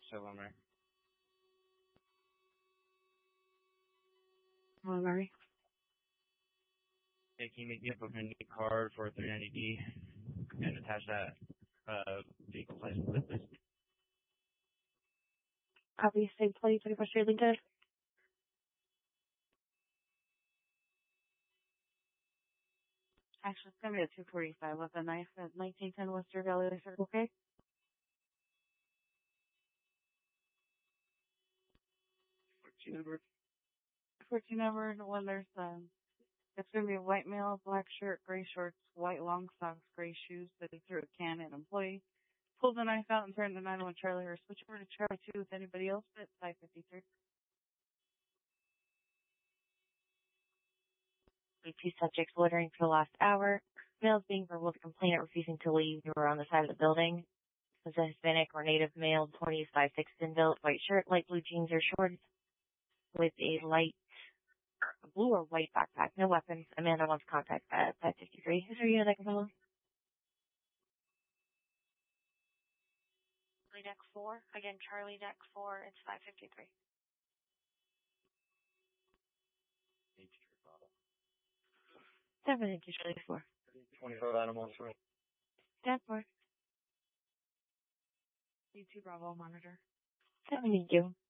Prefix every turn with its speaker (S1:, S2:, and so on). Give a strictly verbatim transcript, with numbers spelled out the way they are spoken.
S1: So, Mary.
S2: Hello, Mary.
S1: Yeah, can you make me up a new card for three ninety D and attach that uh, vehicle license with this?
S2: Copy, same plate, twenty-four Street, Lincoln. Actually, it's going to be a two forty-five with a knife at nineteen ten Western Valley Circle K.
S1: fourteen number.
S2: fourteen number, and when there's, um, it's going to be a white male, black shirt, gray shorts, white long socks, gray shoes that he threw a can at an employee. Pulled the knife out and turned to nine one Charlie or switch over to Charlie two with anybody else at five fifty-three. Two subjects loitering for the last hour. Males being verbal to complainant refusing to leave. They were on the side of the building. Was a Hispanic or Native male, twenties, five six, thin built, white shirt, light blue jeans or shorts, with a light blue or white backpack. No weapons. Amanda wants contact at five fifty-three. Is there a unit I can follow?
S3: Charlie deck four. Again, Charlie deck four. It's five fifty-three.
S2: Seven into Charlie four.
S1: twenty-five animals for
S2: ten four.
S3: D two Bravo monitor.
S2: Seven into you.